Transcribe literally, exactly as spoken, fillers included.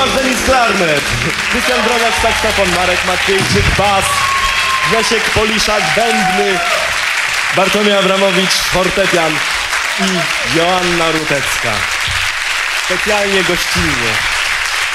Tomasz Denis klarnet, Krystian Broniak saksofon, Marek Matwiejczyk bas, Grzesiek Poliszak bębny, Bartłomiej Abramowicz fortepian i Joanna Rutecka. Specjalnie gościnnie.